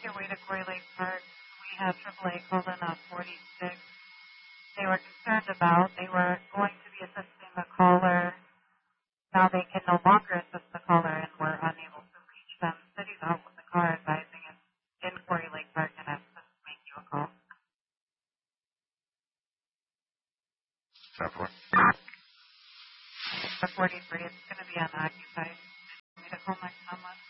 your way to Quarry Lake Park. We had AAA called in on 46. They were concerned about. They were going to be assisting the caller. Now they can no longer assist the caller and were unable to reach them. City's out with the car advising it's in Quarry Lake Park and asked us to make you a call. 43, it's going to be unoccupied. Did you want me to call next on one?